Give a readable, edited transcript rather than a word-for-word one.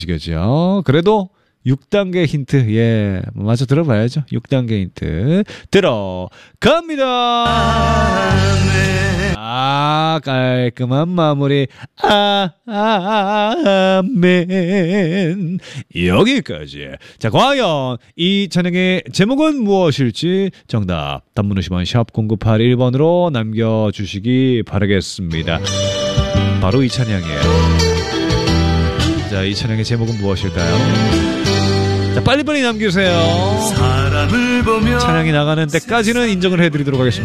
아시겠죠? 그래도 6단계 힌트, 예, 마저 들어봐야죠. 6단계 힌트 들어갑니다. 깔끔한 마무리. 아멘. 여기까지. 자, 과연 이 찬양의 제목은 무엇일지 정답 단문 50원 샵 0981번으로 남겨주시기 바라겠습니다. 바로 이 찬양이에요. 자, 이 찬양의 제목은 무엇일까요? 자, 빨리빨리 남겨주세요. 찬양이 나가는 때까지는 인정을 해드리도록 하겠습니다.